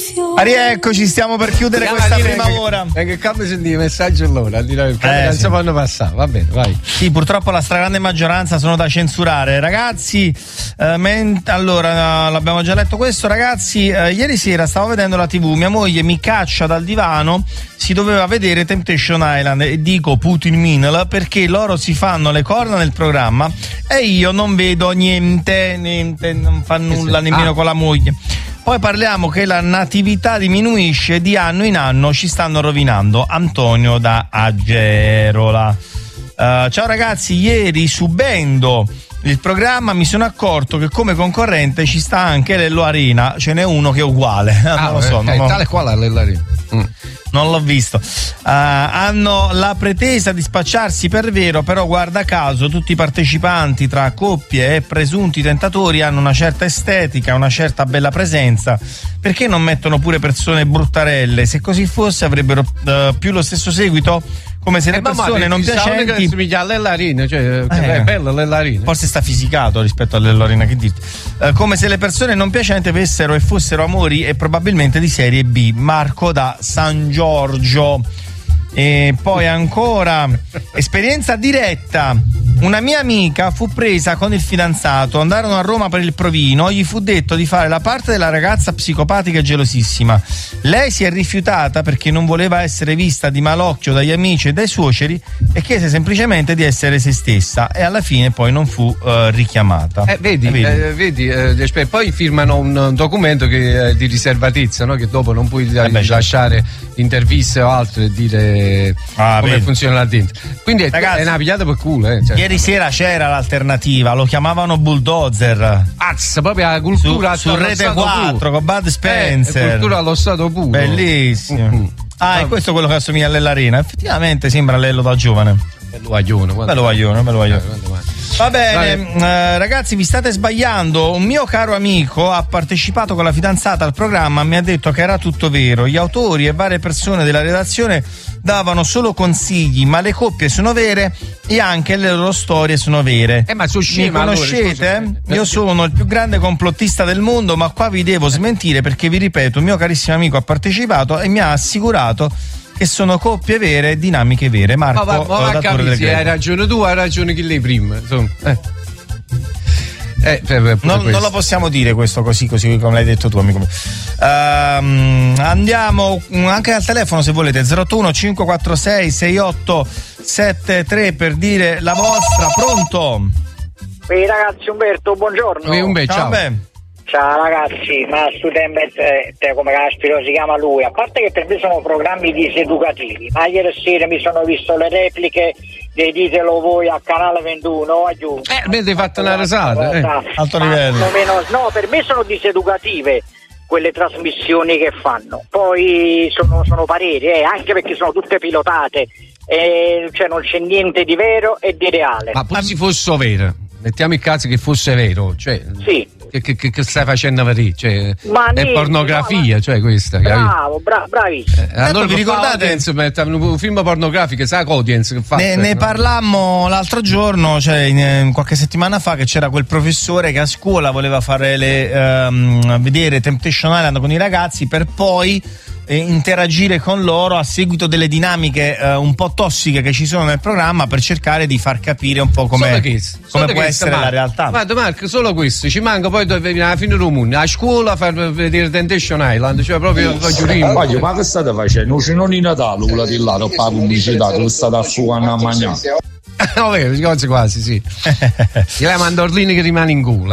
Rieccoci, stiamo per chiudere questa prima ora. Che cambio sentì i messaggi allora? Non si fanno passare, va bene, vai. Sì, purtroppo la stragrande maggioranza sono da censurare. Ragazzi, allora l'abbiamo già letto questo, ragazzi. Ieri sera stavo vedendo la TV, mia moglie mi caccia dal divano, si doveva vedere Temptation Island e dico Putin Minel perché loro si fanno le corna nel programma e io non vedo niente, non fa nulla nemmeno con la moglie. Poi parliamo che la natività diminuisce, di anno in anno ci stanno rovinando. Antonio da Agerola. Ciao ragazzi, ieri subendo il programma mi sono accorto che come concorrente ci sta anche Lello Arena, ce n'è uno che è uguale. Non lo so. Tale quale Lello Arena. Non l'ho visto. Hanno la pretesa di spacciarsi per vero, però guarda caso tutti i partecipanti tra coppie e presunti tentatori hanno una certa estetica, una certa bella presenza. Perché non mettono pure persone bruttarelle? Se così fosse avrebbero più lo stesso seguito? Come se le persone non piacenti che somiglia a Lellarina, cioè è bello Lellarina. Forse sta fisicato rispetto a Lellarina, che dirti. Come se le persone non piacenti avessero e fossero amori e probabilmente di serie B. Marco da San Giorgio. E poi ancora esperienza diretta. Una mia amica fu presa con il fidanzato, andarono a Roma per il provino, gli fu detto di fare la parte della ragazza psicopatica e gelosissima. Lei si è rifiutata perché non voleva essere vista di malocchio dagli amici e dai suoceri e chiese semplicemente di essere se stessa e alla fine poi non fu richiamata. Vedi, poi firmano un documento che di riservatezza, no? Che dopo non puoi lasciare interviste o altro e dire come funziona là dentro. Quindi ragazzi, è una pigliata per culo, cioè. Ieri sera c'era l'alternativa, lo chiamavano bulldozer. Proprio la cultura su Rete 4 con Bud Spencer. Cultura allo stato puro. Bellissimo. E questo è quello che assomiglia a Lellarina. Effettivamente sembra Lello da giovane. Bello guaglione. Va bene, ragazzi, vi state sbagliando. Un mio caro amico ha partecipato con la fidanzata al programma, mi ha detto che era tutto vero. Gli autori e varie persone della redazione davano solo consigli, ma le coppie sono vere e anche le loro storie sono vere. Ma mi conoscete? Allora, io sono il più grande complottista del mondo, ma qua vi devo smentire perché vi ripeto, un mio carissimo amico ha partecipato e mi ha assicurato che sono coppie vere e dinamiche vere. Marco, hai ragione tu, hai ragione chi lei prima, insomma. Non lo possiamo dire questo così come l'hai detto tu, amico mio. Andiamo anche al telefono se volete, 081 546 6873 per dire la vostra. Pronto? Ehi ragazzi, Umberto, buongiorno. Ciao. Ciao ragazzi, ma studente come caspita si chiama lui, a parte che per me sono programmi diseducativi, ma ieri sera mi sono visto le repliche dei Ditelo Voi a Canale 21 giù. Avete fatto una risata, alto livello. No, per me sono diseducative quelle trasmissioni che fanno, poi sono pareri, anche perché sono tutte pilotate, cioè non c'è niente di vero e di reale. Ma pure se fosse vero, mettiamo il caso che fosse vero, cioè sì. Che stai facendo vedere? Cioè, è pornografia, cioè questa. Bravissimo. Allora vi ricordate un film pornografico, sa Audience che fa? Ne parlammo l'altro giorno, cioè qualche settimana fa, che c'era quel professore che a scuola voleva fare vedere Temptation Island con i ragazzi per poi interagire con loro a seguito delle dinamiche un po' tossiche che ci sono nel programma, per cercare di far capire un po' come può essere la realtà. Guarda Marco, solo questo ci manca, poi alla fine comune a scuola a far vedere Temptation Island, cioè proprio ma che state facendo? Non in Natale quella di là, non fa pubblicità, che state a fugare a mangiare. Quasi sì. Le mandorline che rimane in culo.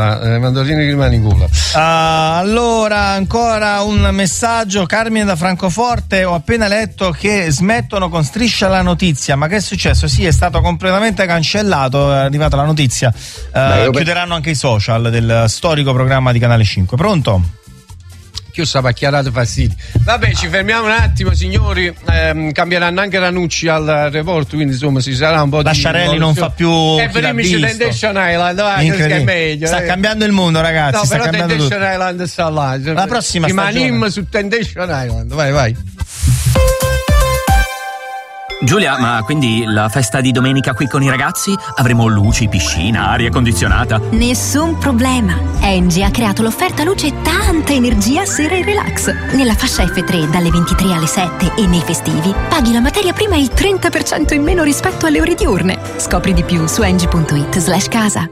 Allora ancora un messaggio. Carmine da Francoforte: ho appena letto che smettono con Striscia la Notizia. Ma che è successo? Sì, è stato completamente cancellato, è arrivata la notizia. Chiuderanno anche i social del storico programma di Canale 5. Pronto? Io stavo chiarato fastidio. Vabbè, ci fermiamo un attimo, signori. Cambieranno anche Ranucci al report, quindi insomma ci sarà un po' di Sciarelli non fa più Temptation Island, che è meglio. Sta cambiando il mondo, ragazzi. No, sta però cambiando Temptation tutto. Island sta là. La prossima rimaniamo su Temptation Island. Vai. Giulia, ma quindi la festa di domenica qui con i ragazzi? Avremo luci, piscina, aria condizionata? Nessun problema. Engie ha creato l'offerta luce e tanta energia sera e relax. Nella fascia F3 dalle 23 alle 7 e nei festivi paghi la materia prima il 30% in meno rispetto alle ore diurne. Scopri di più su engie.it/casa.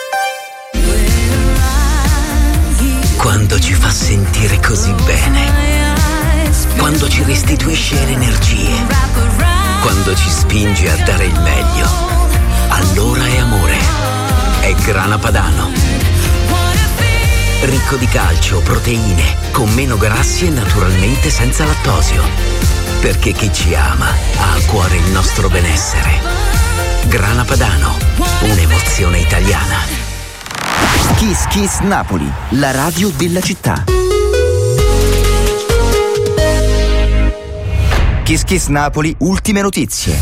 Quando ci fa sentire così bene, quando ci restituisce le energie, quando ci spinge a dare il meglio, allora è amore. È Grana Padano. Ricco di calcio, proteine, con meno grassi e naturalmente senza lattosio. Perché chi ci ama ha a cuore il nostro benessere. Grana Padano, un'emozione italiana. Kiss Kiss Napoli, la radio della città. Kiss Kiss Napoli, ultime notizie.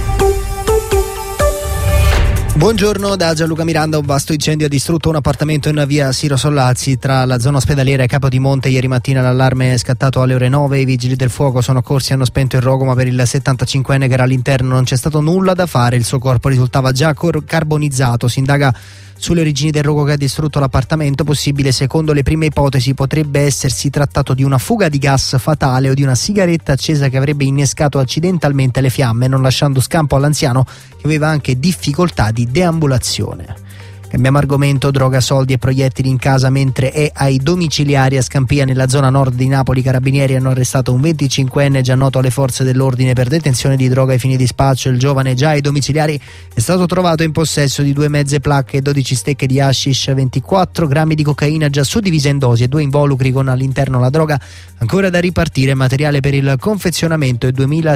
Buongiorno da Gianluca Miranda. Un vasto incendio ha distrutto un appartamento in via Siro Sollazzi tra la zona ospedaliera e Capodimonte. Ieri mattina l'allarme è scattato alle ore 9. I vigili del fuoco sono accorsi e hanno spento il rogo, ma per il 75enne che era all'interno non c'è stato nulla da fare. Il suo corpo risultava già carbonizzato. Si indaga sulle origini del rogo che ha distrutto l'appartamento. Possibile, secondo le prime ipotesi, potrebbe essersi trattato di una fuga di gas fatale o di una sigaretta accesa che avrebbe innescato accidentalmente le fiamme, non lasciando scampo all'anziano che aveva anche difficoltà di deambulazione. Cambiamo argomento. Droga, soldi e proiettili in casa mentre è ai domiciliari a Scampia, nella zona nord di Napoli. I carabinieri hanno arrestato un 25enne già noto alle forze dell'ordine per detenzione di droga ai fini di spaccio. Il giovane, già ai domiciliari, è stato trovato in possesso di 2 mezze placche, 12 stecche di hashish, 24 grammi di cocaina già suddivisa in dosi e 2 involucri con all'interno la droga ancora da ripartire, materiale per il confezionamento e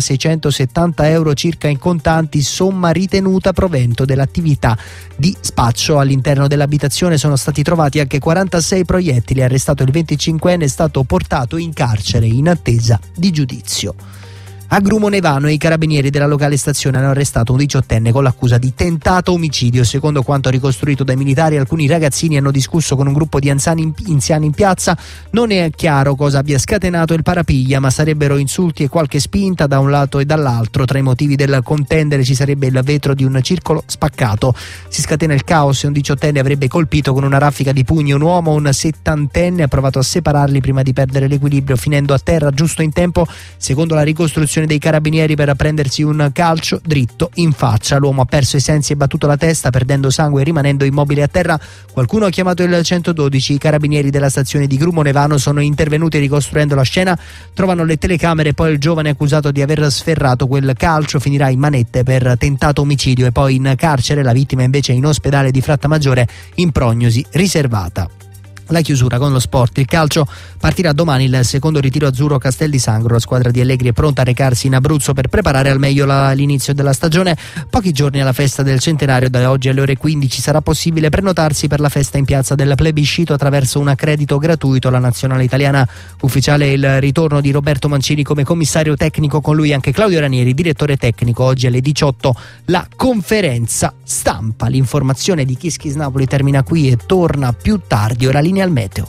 2.670 euro circa in contanti, somma ritenuta provento dell'attività di spaccio. All'interno dell'abitazione sono stati trovati anche 46 proiettili. Arrestato il 25enne, è stato portato in carcere in attesa di giudizio. A Grumo Nevano i carabinieri della locale stazione hanno arrestato un 18enne con l'accusa di tentato omicidio. Secondo quanto ricostruito dai militari, alcuni ragazzini hanno discusso con un gruppo di anziani in piazza. Non è chiaro cosa abbia scatenato il parapiglia, ma sarebbero insulti e qualche spinta da un lato e dall'altro. Tra i motivi del contendere ci sarebbe il vetro di un circolo spaccato. Si scatena il caos e un 18enne avrebbe colpito con una raffica di pugni un uomo. Un 70enne ha provato a separarli prima di perdere l'equilibrio, finendo a terra giusto in tempo, secondo la ricostruzione dei carabinieri, per prendersi un calcio dritto in faccia. L'uomo ha perso i sensi e battuto la testa, perdendo sangue e rimanendo immobile a terra. Qualcuno ha chiamato il 112. I carabinieri della stazione di Grumo Nevano sono intervenuti ricostruendo la scena. Trovano le telecamere, poi il giovane accusato di aver sferrato quel calcio finirà in manette per tentato omicidio e poi in carcere. La vittima invece è in ospedale di Frattamaggiore in prognosi riservata. La chiusura con lo sport. Il calcio partirà domani il secondo ritiro azzurro Castel di Sangro. La squadra di Allegri è pronta a recarsi in Abruzzo per preparare al meglio l'inizio della stagione. Pochi giorni alla festa del centenario, da oggi alle ore 15 sarà possibile prenotarsi per la festa in piazza del plebiscito attraverso un accredito gratuito. La nazionale italiana ufficiale è il ritorno di Roberto Mancini come commissario tecnico, con lui anche Claudio Ranieri, direttore tecnico. Oggi alle 18 la conferenza stampa. L'informazione di Kiss Kiss Napoli termina qui e torna più tardi. Ora linea al meteo.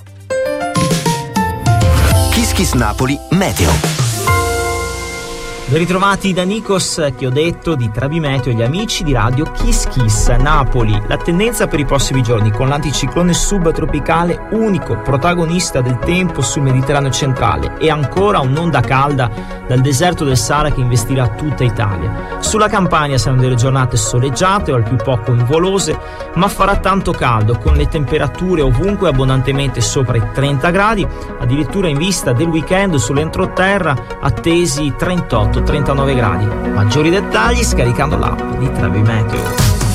Kiss Kiss Napoli Meteo. Ben ritrovati da Nikos, che ho detto di Travimeteo e gli amici di radio Kiss Kiss Napoli. La tendenza per i prossimi giorni, con l'anticiclone subtropicale unico protagonista del tempo sul Mediterraneo centrale, e ancora un'onda calda dal deserto del Sahara che investirà tutta Italia. Sulla Campania saranno delle giornate soleggiate o al più poco nuvolose, ma farà tanto caldo, con le temperature ovunque abbondantemente sopra i 30 gradi, addirittura in vista del weekend sull'entroterra attesi 38-39 gradi. Maggiori dettagli scaricando l'app di Travimeteo.